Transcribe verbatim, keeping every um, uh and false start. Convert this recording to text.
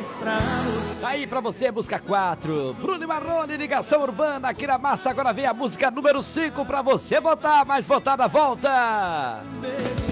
Aí pra você, música quatro, Bruno e Marrone, Ligação Urbana, aqui na massa. Agora vem a música número cinco pra você votar, mais votada volta.